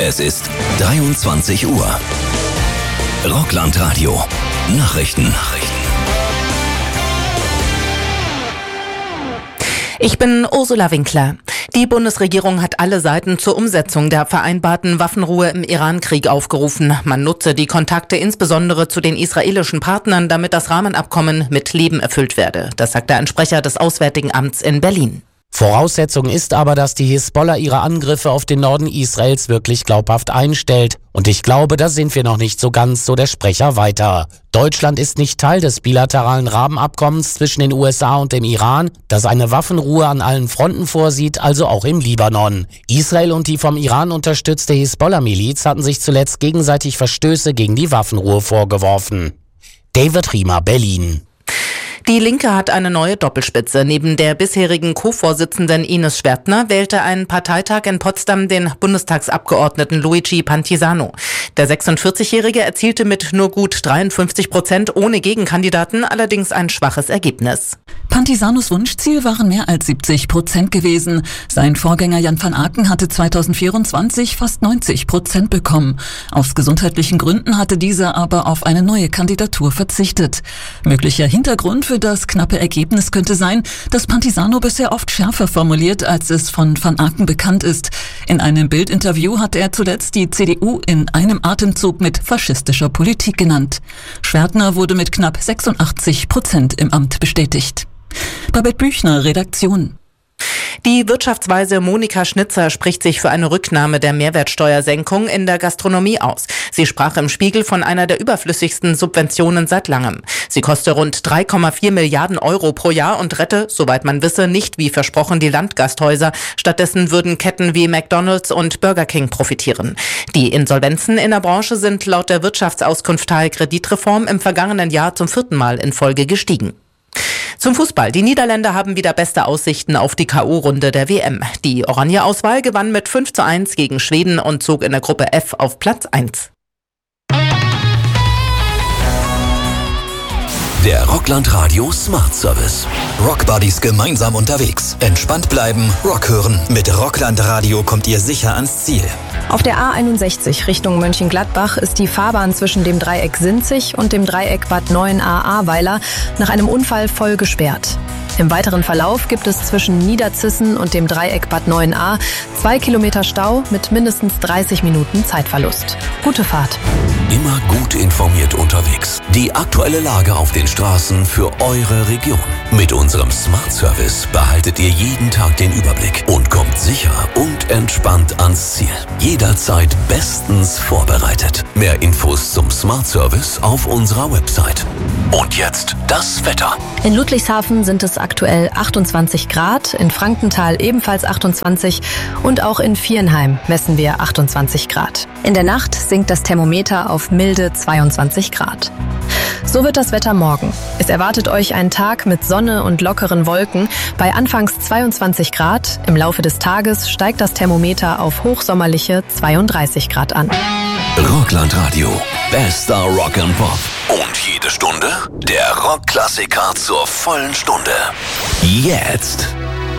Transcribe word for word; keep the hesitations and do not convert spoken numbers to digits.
Es ist dreiundzwanzig Uhr. Rockland-Radio. Nachrichten. Nachrichten. Ich bin Ursula Winkler. Die Bundesregierung hat alle Seiten zur Umsetzung der vereinbarten Waffenruhe im Iran-Krieg aufgerufen. Man nutze die Kontakte insbesondere zu den israelischen Partnern, damit das Rahmenabkommen mit Leben erfüllt werde. Das sagte ein Sprecher des Auswärtigen Amts in Berlin. Voraussetzung ist aber, dass die Hisbollah ihre Angriffe auf den Norden Israels wirklich glaubhaft einstellt. Und ich glaube, da sind wir noch nicht so ganz, so der Sprecher weiter. Deutschland ist nicht Teil des bilateralen Rahmenabkommens zwischen den U S A und dem Iran, das eine Waffenruhe an allen Fronten vorsieht, also auch im Libanon. Israel und die vom Iran unterstützte Hisbollah-Miliz hatten sich zuletzt gegenseitig Verstöße gegen die Waffenruhe vorgeworfen. David Riemer, Berlin. Die Linke hat eine neue Doppelspitze. Neben der bisherigen Co-Vorsitzenden Ines Schwertner wählte ein Parteitag in Potsdam den Bundestagsabgeordneten Luigi Pantisano. Der sechsundvierzigjährige erzielte mit nur gut dreiundfünfzig Prozent ohne Gegenkandidaten allerdings ein schwaches Ergebnis. Pantisanos Wunschziel waren mehr als siebzig Prozent gewesen. Sein Vorgänger Jan van Aken hatte zweitausendvierundzwanzig fast neunzig Prozent bekommen. Aus gesundheitlichen Gründen hatte dieser aber auf eine neue Kandidatur verzichtet. Möglicher Hintergrund für das knappe Ergebnis könnte sein, dass Pantisano bisher oft schärfer formuliert, als es von van Aken bekannt ist. In einem Bild-Interview hat er zuletzt die C D U in einem Atemzug mit faschistischer Politik genannt. Schwertner wurde mit knapp sechsundachtzig Prozent im Amt bestätigt. Babette Büchner, Redaktion. Die Wirtschaftsweise Monika Schnitzer spricht sich für eine Rücknahme der Mehrwertsteuersenkung in der Gastronomie aus. Sie sprach im Spiegel von einer der überflüssigsten Subventionen seit langem. Sie koste rund drei Komma vier Milliarden Euro pro Jahr und rette, soweit man wisse, nicht wie versprochen die Landgasthäuser. Stattdessen würden Ketten wie McDonald's und Burger King profitieren. Die Insolvenzen in der Branche sind laut der Wirtschaftsauskunft Teil Kreditreform im vergangenen Jahr zum vierten Mal in Folge gestiegen. Zum Fußball. Die Niederländer haben wieder beste Aussichten auf die K O-Runde der W M. Die Oranje-Auswahl gewann mit fünf zu eins gegen Schweden und zog in der Gruppe F auf Platz eins. Der Rockland-Radio Smart Service. Rockbuddies gemeinsam unterwegs. Entspannt bleiben, Rock hören. Mit Rockland-Radio kommt ihr sicher ans Ziel. Auf der A einundsechzig Richtung Mönchengladbach ist die Fahrbahn zwischen dem Dreieck Sinzig und dem Dreieck Bad Neuenahr-Ahrweiler nach einem Unfall voll gesperrt. Im weiteren Verlauf gibt es zwischen Niederzissen und dem Dreieck Bad Neuenahr zwei Kilometer Stau mit mindestens dreißig Minuten Zeitverlust. Gute Fahrt. Immer gut informiert unterwegs. Die aktuelle Lage auf den Straßen für eure Region. Mit unserem Smart Service behaltet ihr jeden Tag den Überblick und kommt sicher und entspannt ans Ziel. Jederzeit bestens vorbereitet. Mehr Infos zum Smart Service auf unserer Website. Und jetzt das Wetter. In Ludwigshafen sind es aktuell achtundzwanzig Grad, in Frankenthal ebenfalls achtundzwanzig und auch in Viernheim messen wir achtundzwanzig Grad. In der Nacht sinkt das Thermometer auf milde zweiundzwanzig Grad. So wird das Wetter morgen. Es erwartet euch ein Tag mit Sonne und lockeren Wolken bei anfangs zweiundzwanzig Grad. Im Laufe des Tages steigt das Thermometer auf hochsommerliche zweiunddreißig Grad an. Rockland Radio. Bester Rock and Pop. Und jede Stunde der Rockklassiker zur vollen Stunde. Jetzt.